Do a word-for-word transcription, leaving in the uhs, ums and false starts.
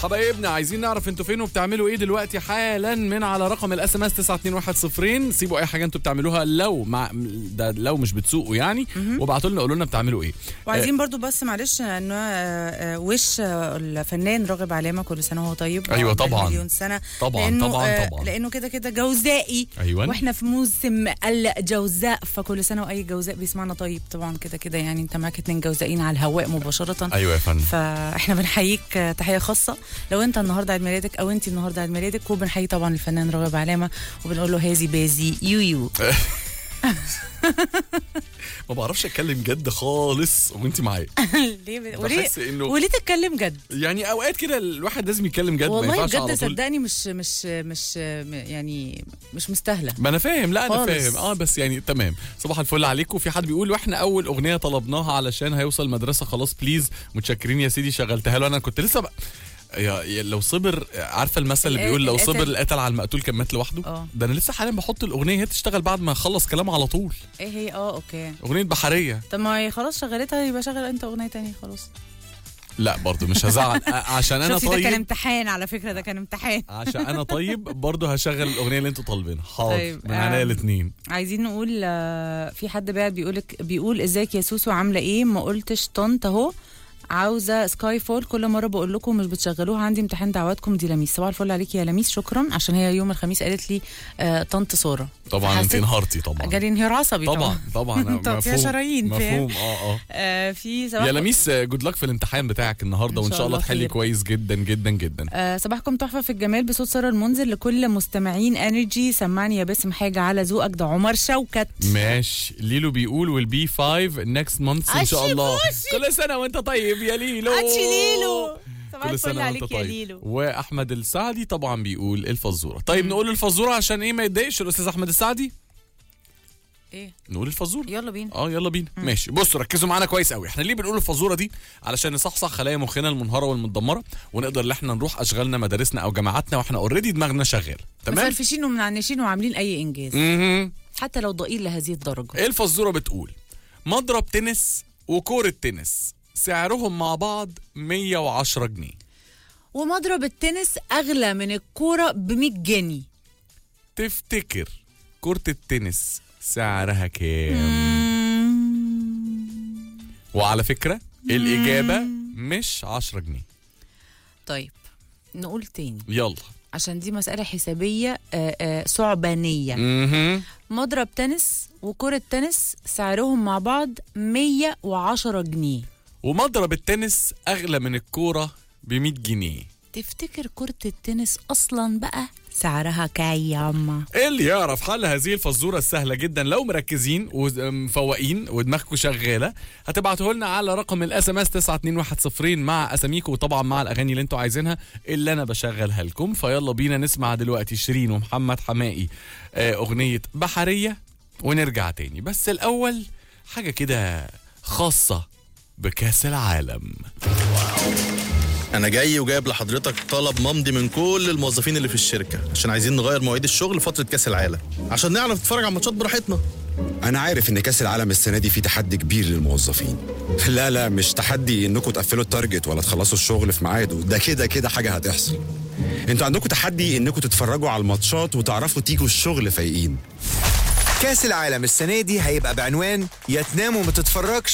حبايبنا عايزين نعرف انتوا فين وبتعملوا ايه دلوقتي حالا من على رقم الاس ام اس تسعة اتنين واحد صفر. سيبوا اي حاجه انتوا بتعملوها لو مع ده لو مش بتسوقوا يعني، وابعتوا لنا قولوا لنا بتعملوا ايه. وعايزين برضو بس معلش انه وش الفنان راغب علامه كل سنه وهو طيب. ايوه طبعا مليون سنه. طبعا لأنه طبعا طبعا لانه كده كده جوزائي. ايوه واحنا في موسم الجوزاء، فكل سنه واي جوزاء بيسمعنا طيب طبعا كده كده يعني. انت معاك اتنين جوزائين على الهواء مباشره. ايوه يا فندم. فاحنا بنحييك تحيه خاصه لو انت النهارده عيد ميلادك او انت النهارده عيد ميلادك، وبنحيي طبعا الفنان راغب علامه وبنقول له هازي بازي يو يو. ما بعرفش اتكلم جد خالص وانت معايا. ليه وليه إنه وليه تتكلم جد؟ يعني اوقات كده الواحد لازم يتكلم جد. والله بجد صدقني مش مش مش يعني مش مستاهله. ما انا فاهم. لا انا خالص. فاهم اه بس يعني تمام. صباح الفل عليكم. في حد بيقول واحنا اول اغنيه طلبناها علشان هيوصل مدرسه خلاص بليز متشكرين يا سيدي شغلتها له. انا كنت لسه بقى يا, يا لو صبر. عارفه المثل اللي بيقول لو صبر القتل على المقتول كان مات لوحده. أوه. ده انا لسه حاليا بحط الاغنيه هي تشتغل بعد ما اخلص كلام على طول. ايه هي؟ اه اوكي اغنيه بحريه. طب ما هي خلاص شغلتها يبقى شغل انت اغنيه تانية خلاص. لا برضو مش هزعل عشان انا طيب. ده كان امتحان على فكره، ده كان امتحان. عشان انا طيب برضو هشغل الاغنيه اللي انتوا طالبينها. حاضر طيب. من عينيا الاثنين. عايزين نقول في حد بعد بيقولك بيقول ازيك يا سوسو عامله ايه؟ ما قلتش طنط اهو عاوزه سكاي فول، كل مره بقول لكم مش بتشغلوها، عندي امتحان دعواتكم. دي لميس. صباح الفل عليكي يا لميس. شكرا. عشان هي يوم الخميس قالت لي آه طنط ساره. طبعا انت انهارتي طبعا. جالي انهيار عصبي طبعا طبعا. طبعا فيها شرايين. مفهوم. اه اه في صباح يا لميس جود لك في الامتحان بتاعك النهارده، وان شاء الله تحلي كويس جدا جدا جدا. آه صباحكم تحفه في الجمال بصوت ساره المنذر. لكل مستمعين انرجي سمعني يا باسم حاجه على ذوقك. ده عمر شوكت. ماشي. ليلو بيقول ويل بي خمسة نيكست مانث ان شاء الله. كل سنه وانت طيب يا ليلو. ليلو كل سنه وانت طيب. ليلو. واحمد السعدي طبعا بيقول الفزوره. طيب نقول الفزوره عشان ايه ما يتضايقش الاستاذ احمد السعدي. ايه نقول الفزوره؟ يلا بينا. اه يلا بينا. مم. ماشي. بصوا ركزوا معانا كويس قوي. احنا ليه بنقول الفزوره دي؟ علشان نصحصح خلايا مخنا المنهاره والمتدمره، ونقدر ان احنا نروح اشغالنا مدارسنا او جامعاتنا واحنا اوريدي دماغنا شغال. تمام. مفرفشين ومنعنشين وعاملين اي انجاز. امم حتى لو ضئيل لهذه الدرجه. ايه الفزوره بتقول؟ مضرب تنس وكوره تنس سعرهم مع بعض مية وعشرة جنيه، ومضرب التنس اغلى من الكوره ب مية جنيه. تفتكر كرة التنس سعرها كام؟ وعلى فكرة الإجابة مش عشرة جنيه. طيب نقول تاني يلا عشان دي مسألة حسابية آآ آآ صعبانية. مم. مضرب تنس وكرة تنس سعرهم مع بعض مية وعشرة جنيه، ومضرب التنس أغلى من الكورة بمية جنيه. تفتكر كرة التنس أصلا بقى سعرها كام؟ اللي يعرف حل هذه الفزورة السهلة جدا لو مركزين ومفوقين ودماغكم شغالة هتبعتوه لنا على رقم الاس ام اس تسعة اتنين واحد صفر مع اساميكم وطبعا مع الاغاني اللي انتوا عايزينها اللي انا بشغلها لكم. فيلا بينا نسمع دلوقتي شيرين ومحمد حمائي اغنية بحرية ونرجع تاني. بس الاول حاجة كده خاصة بكاس العالم. أنا جاي وجايب لحضرتك طلب ممضي من كل الموظفين اللي في الشركة عشان عايزين نغير مواعيد الشغل فترة كأس العالم عشان نعرف نتفرج على الماتشات براحتنا. أنا عارف إن كأس العالم السنة دي فيه تحدي كبير للموظفين. لا لا مش تحدي إنكم تقفلوا التارجت ولا تخلصوا الشغل في ميعاده، ده كده كده حاجة هتحصل. أنتوا عندكم تحدي إنكم تتفرجوا على الماتشات وتعرفوا تيجوا الشغل فايقين. كأس العالم السنة دي هيبقى بعنوان يا تنام وما تتفرجش